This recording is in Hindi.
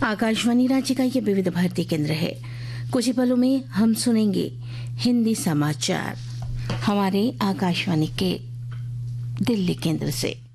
आकाशवाणी रांची का ये विविध भारती केंद्र है। कुछ ही पलों में हम सुनेंगे हिंदी समाचार हमारे आकाशवाणी के दिल्ली केंद्र से।